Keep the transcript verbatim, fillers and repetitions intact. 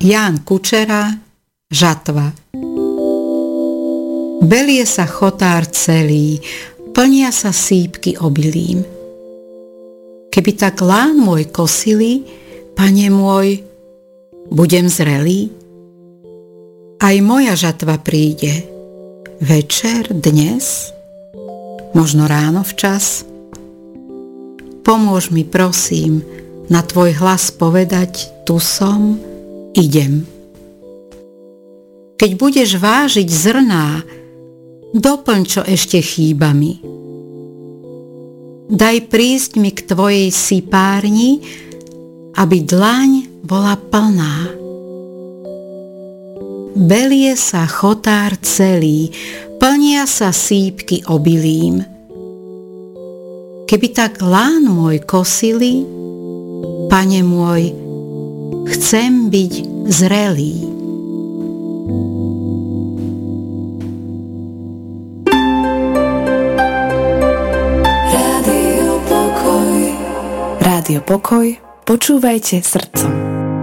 Ján Kučera, Žatva. Belie sa chotár celý, plnia sa sípky obilím. Keby tak lán môj kosili, Pane môj, budem zrelý? Aj moja žatva príde, večer, dnes, možno ráno včas. Pomôž mi, prosím, na tvoj hlas povedať, tu som, idem. Keď budeš vážiť zrná, doplň, čo ešte chýba mi. Daj prísť mi k tvojej sypárni, aby dlaň bola plná. Belie sa chotár celý, plnia sa sípky obilím. Keby tak lán môj kosili, Pane môj, chcem byť zrelý. Rádio Pokoj. Rádio Pokoj. Počúvajte srdcom.